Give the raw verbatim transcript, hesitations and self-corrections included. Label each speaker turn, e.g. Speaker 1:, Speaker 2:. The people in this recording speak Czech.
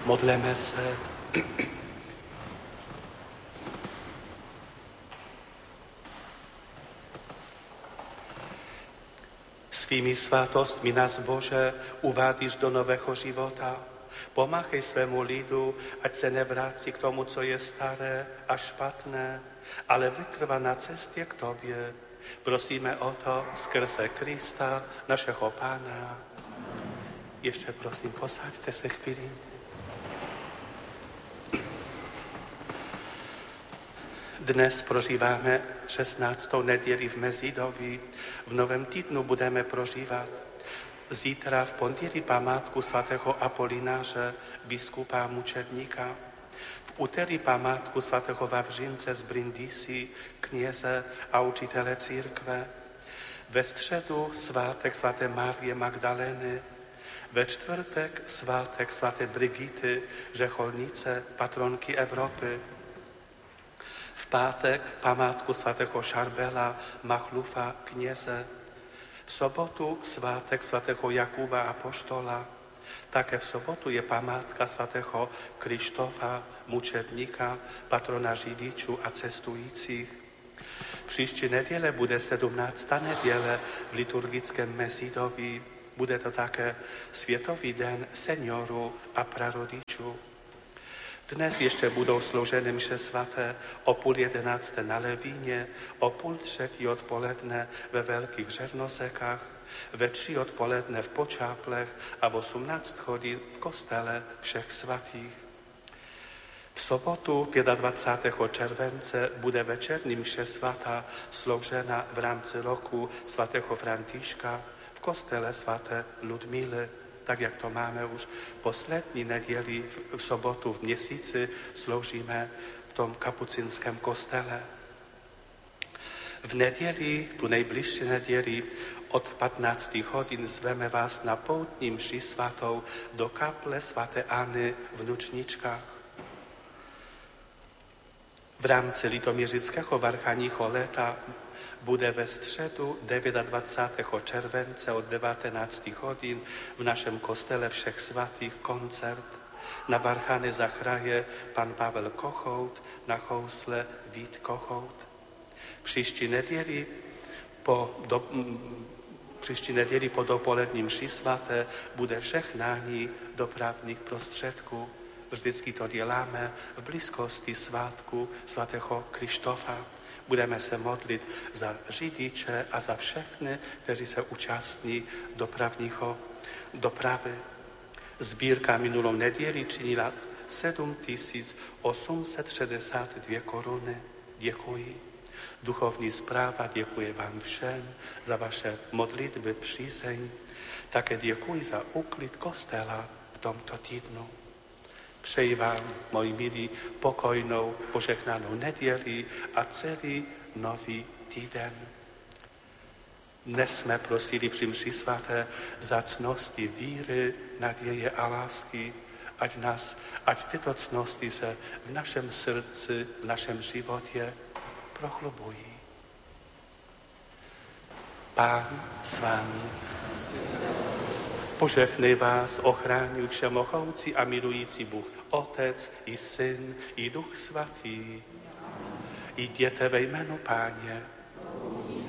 Speaker 1: Modleme se. Svými svátostmi nás, Bože, uvádíš do nového života. Pomáhej svému lidu, ať se nevrácí k tomu, co je staré a špatné, ale vytrvá na cestě k Tobě. Prosíme o to skrze Krista, našeho Pána. Ještě prosím, posaďte se chvíli. Dnes prožíváme šestnáctou neděli v mezidobí. V novém týdnu budeme prožívat zítra v pondělí památku svatého Apolináře, biskupa mučedníka. V úterý památku svatého Wawřince z Brindisi, kněze a učitele církve. Ve středu svátek svaté Marie Magdalény. Ve čtvrtek svátek svaté Brigity, řeholnice, patronky Evropy. V pátek památku svatého Šarbela, Machlufa, kněze. V sobotu svátek svatého Jakuba apoštola. Také v sobotu je památka svatého Krištofa, mučedníka, patrona řidičů a cestujících. Příští neděle bude sedmnáctá neděle v liturgickém mezidobí. Bude to také Světový den seniorů a prarodičů. Dnes ještě budou slouženy mše svaté o půl jedenácté na Levíně, o půl třetí odpoledne ve Velkých Žernosekách, ve tři odpoledne v Počáplech a v osmnáct hodin v kostele všech svatých. V sobotu dvacátého pátého července bude večerní mše svatá sloužena v rámci roku svatého Františka v kostele svaté Ludmily, tak jak to máme už poslední neděli v sobotu v měsíci, sloužíme v tom kapucinském kostele. V neděli, tu nejbližší neděli, od patnácti hodin zveme vás na poutní mši svatou do kaple svaté Anny v Nučničkách. V rámci litoměřického varchaního léta bude ve středu dvacátého devátého července od devatenácti hodin v našem kostele všech svatých koncert. Na varchany zahraje pan Pavel Kochout, na housle Vít Kochout. Příští neděli po, do, příští neděli po dopoledním mši svaté bude žehnání dopravních prostředků. Vždycky to děláme v blízkosti svátku svatého Krištofa. Budeme se modlit za řidiče a za všechny, kteří se účastní dopravního dopravy. Sbírka minulou neděli činila sedm tisíc osm set šedesát dvě koruny. Děkuji. Duchovní správa děkuje vám všem za vaše modlitby, přízeň. Také děkuji za úklid kostela v tomto týdnu. Přeji vám, moji milí, pokojnou, požehnanou neděli a celý nový týden. Dnes jsme prosili při mši svaté za cnosti víry, naděje a lásky, ať, nás, ať tyto cnosti se v našem srdci, v našem životě prohlubují. Pán s vámi. Požehnej vás, ochráňuj všemohoucí a milující Bůh, Otec i Syn i Duch Svatý. Jděte ve jménu Páně.